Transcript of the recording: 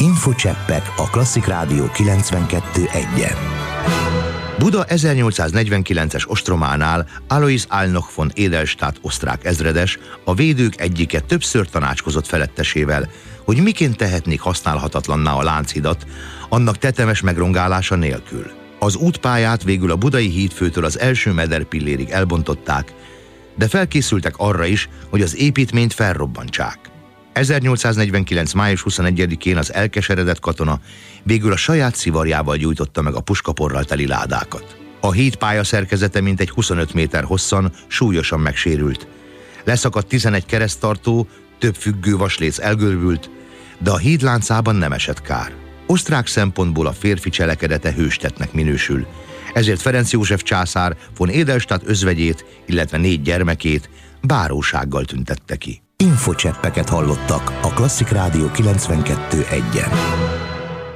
Infocseppek a Klasszik Rádió 92.1-en. Buda 1849-es ostrománál Alois Alnoch von Edelstadt osztrák ezredes, a védők egyike többször tanácskozott felettesével, hogy miként tehetnék használhatatlanná a Lánchidat, annak tetemes megrongálása nélkül. Az útpályát végül a budai hídfőtől az első mederpillérig elbontották, de felkészültek arra is, hogy az építményt felrobbantsák. 1849. május 21-én az elkeseredett katona végül a saját szivarjával gyújtotta meg a puskaporral teli ládákat. A híd pályaszerkezete mintegy 25 méter hosszan súlyosan megsérült. Leszakadt 11 kereszttartó, több függővasléc elgörbült, de a híd láncában nem esett kár. Osztrák szempontból a férfi cselekedete hőstettnek minősül, ezért Ferenc József császár von Edelstadt özvegyét, illetve 4 gyermekét bárósággal tüntette ki. Infocseppeket hallottak a Klasszik Rádió 92.1-en.